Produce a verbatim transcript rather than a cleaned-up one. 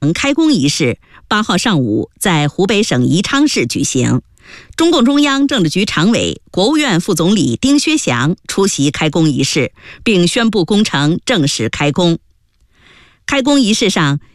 开工仪式八号上午在湖北省宜昌市举行。中共中央政治局常委、国务院副总理丁薛祥出席开工仪式，并宣布工程正式开工。开工仪式上，